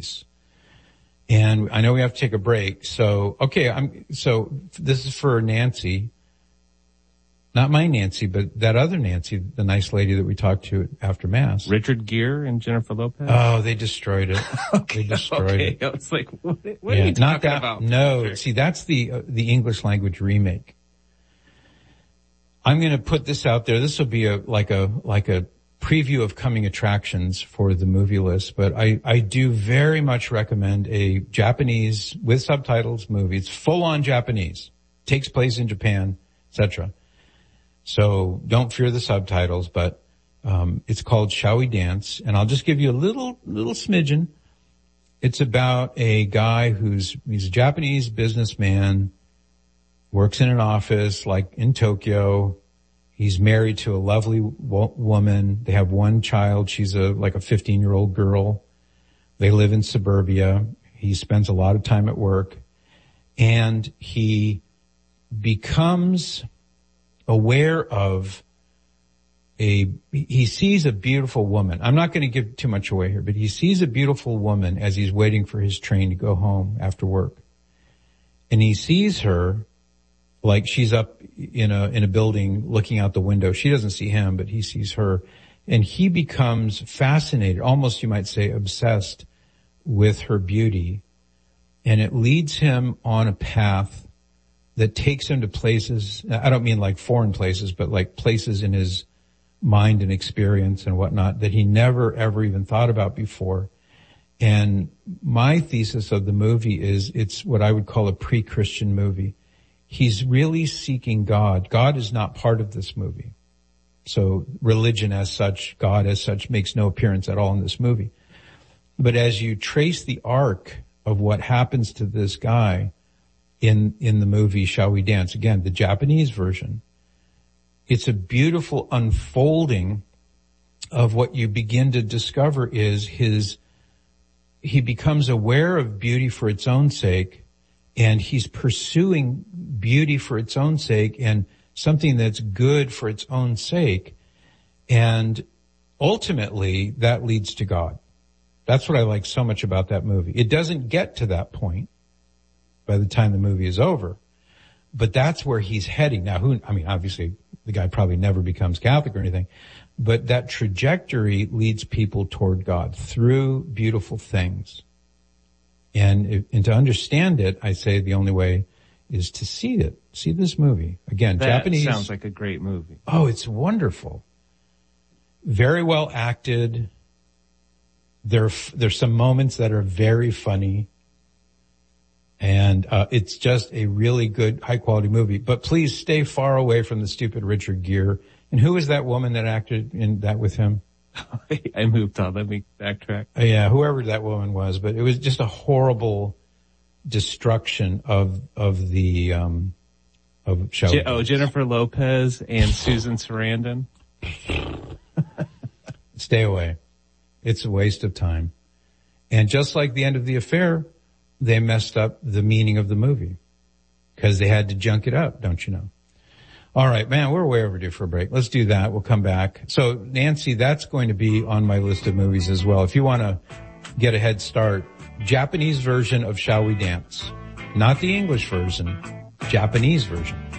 piece. And I know we have to take a break. So, okay, so this is for Nancy. Not my Nancy, but that other Nancy, the nice lady that we talked to after Mass. Richard Gere and Jennifer Lopez? Oh, they destroyed it. Okay, they destroyed it. I was like, what are you talking about? No, Sure. see, that's the English language remake. I'm going to put this out there. This will be like a preview of coming attractions for the movie list, but I do very much recommend a Japanese with subtitles movie. It's full on Japanese, takes place in Japan, etc. So don't fear the subtitles, but it's called Shall We Dance? And I'll just give you a little smidgen. It's about a guy he's a Japanese businessman, works in an office like in Tokyo. He's married to a lovely woman. They have one child. She's like a 15-year-old girl. They live in suburbia. He spends a lot of time at work, and he becomes aware of he sees a beautiful woman. I'm not going to give too much away here, but he sees a beautiful woman as he's waiting for his train to go home after work. And he sees her like she's up in a building looking out the window. She doesn't see him, but he sees her. And he becomes fascinated, almost you might say obsessed with her beauty. And it leads him on a path that takes him to places, I don't mean like foreign places, but like places in his mind and experience and whatnot that he never ever even thought about before. And my thesis of the movie is it's what I would call a pre-Christian movie. He's really seeking God. God is not part of this movie. So religion as such, God as such makes no appearance at all in this movie. But as you trace the arc of what happens to this guy in the movie Shall We Dance, again, the Japanese version, it's a beautiful unfolding of what you begin to discover is he becomes aware of beauty for its own sake, and he's pursuing beauty for its own sake and something that's good for its own sake. And ultimately that leads to God. That's what I like so much about that movie. It doesn't get to that point by the time the movie is over, but that's where he's heading. Now, obviously the guy probably never becomes Catholic or anything, but that trajectory leads people toward God through beautiful things. And to understand it, I say the only way is to see it. See this movie. Again, that Japanese. Sounds like a great movie. Oh, it's wonderful. Very well acted. There's some moments that are very funny. And it's just a really good, high quality movie. But please stay far away from the stupid Richard Gere. And who is that woman that acted in that with him? I moved on. Let me backtrack. Yeah, whoever that woman was, but it was just a horrible destruction of Jennifer Lopez and Susan Sarandon. Stay away. It's a waste of time. And just like the end of The Affair, they messed up the meaning of the movie because they had to junk it up, don't you know? All right, man, we're way overdue for a break. Let's do that. We'll come back. So, Nancy, that's going to be on my list of movies as well. If you want to get a head start, Japanese version of Shall We Dance. Not the English version, Japanese version.